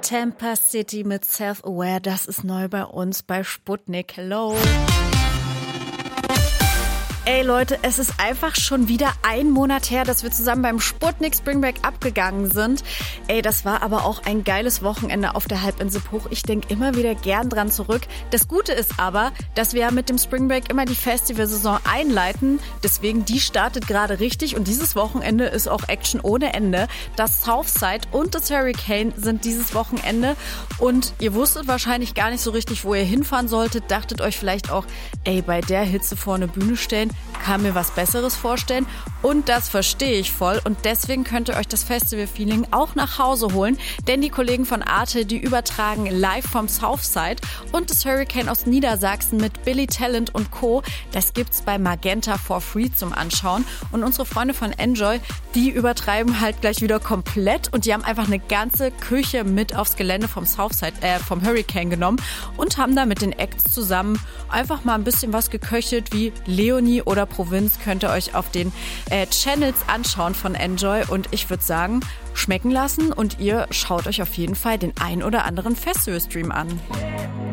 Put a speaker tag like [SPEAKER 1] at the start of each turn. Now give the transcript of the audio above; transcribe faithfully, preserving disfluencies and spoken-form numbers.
[SPEAKER 1] Tampa City mit Self-Aware, das ist neu bei uns bei Sputnik. Hello. Ey Leute, es ist einfach schon wieder ein Monat her, dass wir zusammen beim Sputnik Spring Break abgegangen sind. Ey, das war aber auch ein geiles Wochenende auf der Halbinsel Bruch. Ich denke immer wieder gern dran zurück. Das Gute ist aber, dass wir mit dem Spring Break immer die Festivalsaison einleiten. Deswegen, die startet gerade richtig und dieses Wochenende ist auch Action ohne Ende. Das Southside und das Hurricane sind dieses Wochenende und ihr wusstet wahrscheinlich gar nicht so richtig, wo ihr hinfahren solltet. Dachtet euch vielleicht auch, ey, bei der Hitze vor eine Bühne stellen, kann mir was Besseres vorstellen und das verstehe ich voll und deswegen könnt ihr euch das Festival-Feeling auch nach Hause holen, denn die Kollegen von Arte, die übertragen live vom Southside und das Hurricane aus Niedersachsen mit Billy Talent und Co. Das gibt's bei Magenta for free zum Anschauen und unsere Freunde von Enjoy, die übertreiben halt gleich wieder komplett und die haben einfach eine ganze Küche mit aufs Gelände vom Southside, äh, vom Hurricane genommen und haben da mit den Acts zusammen einfach mal ein bisschen was geköchelt wie Leonie oder Provinz könnt ihr euch auf den äh, Channels anschauen von Enjoy und ich würde sagen, schmecken lassen und ihr schaut euch auf jeden Fall den ein oder anderen Festivalstream an.